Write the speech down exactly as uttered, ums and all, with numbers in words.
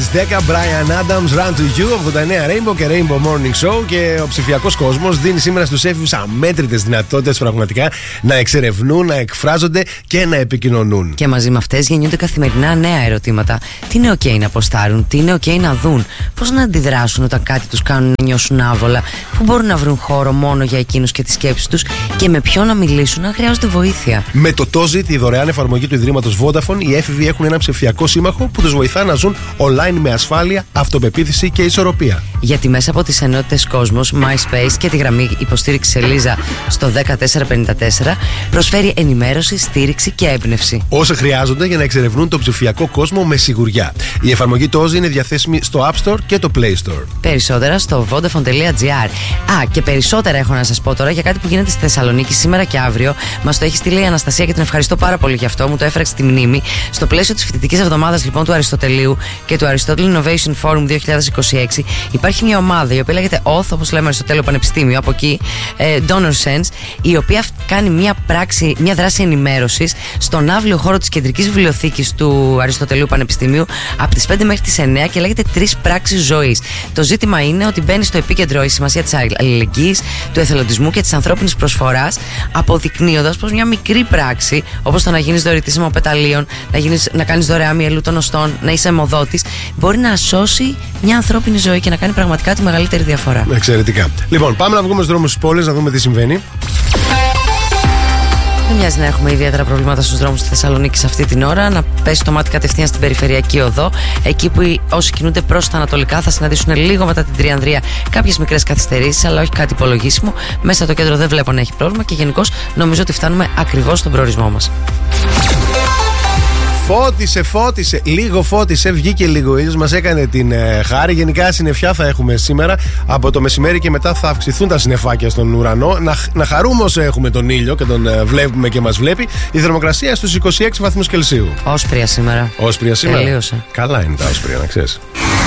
τις δέκα, Brian Adams, Run to You, ογδόντα εννέα Rainbow και Rainbow Morning Show. Και ο ψηφιακός κόσμος δίνει σήμερα στους έφηβους αμέτρητες δυνατότητες πραγματικά να εξερευνούν, να εκφράζονται και να επικοινωνούν. Και μαζί με αυτές γεννιούνται καθημερινά νέα ερωτήματα. Τι είναι OK να ποστάρουν, τι είναι OK να δουν, πώς να αντιδράσουν όταν κάτι τους κάνουν να νιώσουν άβολα, πού μπορούν να βρουν χώρο μόνο για εκείνους και τις σκέψεις τους και με ποιον να μιλήσουν αν χρειάζονται βοήθεια. Με το Tozi, τη δωρεάν εφαρμογή του Ιδρύματος Vodafone, οι έφηβοι έχουν ένα ψηφιακό σύμμαχο που τους βοηθά να ζουν online με ασφάλεια, αυτοπεποίθηση και ισορροπία. Γιατί μέσα από τις ενότητες Κόσμος, MySpace και τη γραμμή υποστήριξη Σελίζα στο ένα τέσσερα πέντε τέσσερα προσφέρει ενημέρωση, στήριξη και έμπνευση. Όσα χρειάζονται για να εξερευνούν τον ψηφιακό κόσμο με σιγουριά. Η εφαρμογή Tozi είναι διαθέσιμη στο App Store και το Play Store. Περισσότερα στο vodafone τελεία gr. Α, και περισσότερα έχω να σας πω τώρα για κάτι που γίνεται στη Θεσσαλονίκη σήμερα και αύριο. Μας το έχει στείλει η Αναστασία και την ευχαριστώ πάρα πολύ γι' αυτό. Μου το έφεραξε στη μνήμη. Στο πλαίσιο της φοιτητικής εβδομάδας λοιπόν του Αριστοτελείου και του Aristotle Innovation Forum δύο χιλιάδες είκοσι έξι υπάρχει μια ομάδα η οποία λέγεται ο έι θ, όπως λέμε Αριστοτέλειο Πανεπιστήμιο, από εκεί ε, Donor Sense, η οποία κάνει μια πράξη, μια δράση ενημέρωσης στον αύλιο χώρο της κεντρικής βιβλιοθήκης του Αριστοτελείου Πανεπιστημίου από τις πέντε μέχρι τις εννέα και λέγεται Τρεις πράξεις ζωής. Το ζήτημα είναι ότι μπαίνει στο επίκεντρο η σημασία της αλληλεγγύης, του εθελοντισμού και της ανθρώπινης προσφοράς, αποδεικνύοντας πως μια μικρή πράξη, όπως το να γίνεις δωρητής πεταλίων, να, γίνεις, να κάνεις δωρεά μυελού των οστών, να είσαι αιμοδότης, μπορεί να σώσει μια ανθρώπινη ζωή και να κάνει πραγματικά τη μεγαλύτερη διαφορά. Εξαιρετικά. Λοιπόν, πάμε να βγούμε στους δρόμους της πόλης να δούμε τι συμβαίνει. Δεν μοιάζει να έχουμε ιδιαίτερα προβλήματα στους δρόμους της Θεσσαλονίκης αυτή την ώρα. Να πέσει το μάτι κατευθείαν στην περιφερειακή οδό. Εκεί που οι όσοι κινούνται προς τα ανατολικά θα συναντήσουν λίγο μετά την Τριανδρία κάποιες μικρές καθυστερήσεις, αλλά όχι κάτι υπολογίσιμο. Μέσα το κέντρο δεν βλέπω να έχει πρόβλημα και γενικώς νομίζω ότι φτάνουμε ακριβώς στον προορισμό μας. Φώτισε, φώτισε, λίγο φώτισε, βγήκε λίγο ήλιος, μας έκανε την ε, χάρη. Γενικά συννεφιά θα έχουμε σήμερα. Από το μεσημέρι και μετά θα αυξηθούν τα συννεφάκια στον ουρανό. Να, να χαρούμε όσο έχουμε τον ήλιο και τον ε, βλέπουμε και μας βλέπει. Η θερμοκρασία στους είκοσι έξι βαθμούς Κελσίου. Όσπρια σήμερα. Όσπρια σήμερα. Τελείωσε. Καλά είναι τα όσπρια, να ξέρεις.